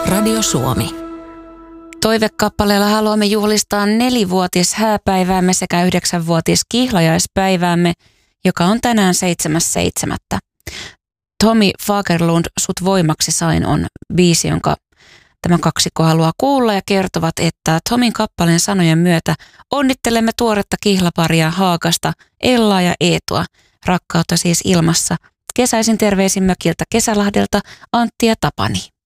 Radio Suomi. Toivekappaleella haluamme juhlistaa 4-vuotis hääpäiväämme sekä 9-vuotis kihlajaispäiväämme, joka on tänään 7.7. Tommy Fagerlund, Sut voimaksi sain on biisi, jonka tämä kaksikko haluaa kuulla ja kertovat, että Tomin kappaleen sanojen myötä onnittelemme tuoretta kihlaparia Haagasta, Ellaa ja Eetua. Rakkautta siis ilmassa. Kesäisin terveisin mökiltä Kesälahdelta Antti ja Tapani.